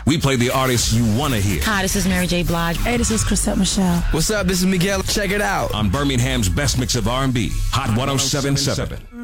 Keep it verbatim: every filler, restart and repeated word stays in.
We play the artists you want to hear. Hi, this is Mary J. Blige. Hey, this is Chrisette Michelle. What's up? This is Miguel. Check it out. On Birmingham's best mix of R and B, Hot one oh seven point seven.